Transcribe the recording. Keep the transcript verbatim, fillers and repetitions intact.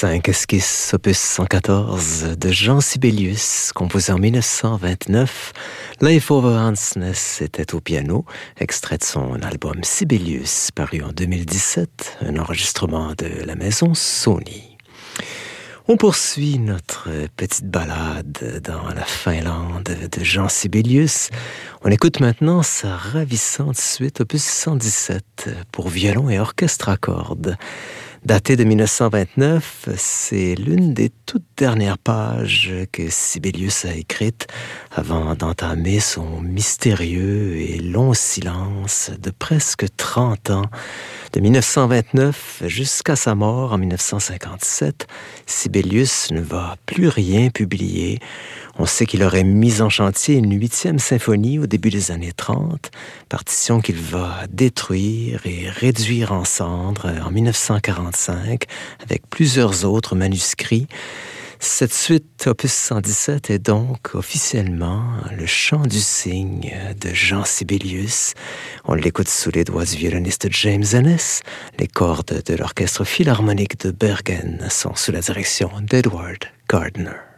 cinq esquisses opus cent quatorze de Jean Sibelius, composé en mille neuf cent vingt-neuf. Leif Ove Hansnes était au piano, extrait de son album Sibelius, paru en deux mille dix-sept, un enregistrement de la maison Sony. On poursuit notre petite balade dans la Finlande de Jean Sibelius. On écoute maintenant sa ravissante suite opus cent dix-sept pour violon et orchestre à cordes. Datée de mille neuf cent vingt-neuf, c'est l'une des toutes dernières pages que Sibelius a écrites avant d'entamer son mystérieux et long silence de presque trente ans. De mille neuf cent vingt-neuf jusqu'à sa mort en mille neuf cent cinquante-sept, Sibelius ne va plus rien publier. On sait qu'il aurait mis en chantier une huitième symphonie au début des années trente, partition qu'il va détruire et réduire en cendres en mille neuf cent quarante-cinq avec plusieurs autres manuscrits. Cette suite, opus cent dix-sept, est donc officiellement le chant du cygne de Jean Sibelius. On l'écoute sous les doigts du violoniste James Ennis. Les cordes de l'orchestre philharmonique de Bergen sont sous la direction d'Edward Gardner.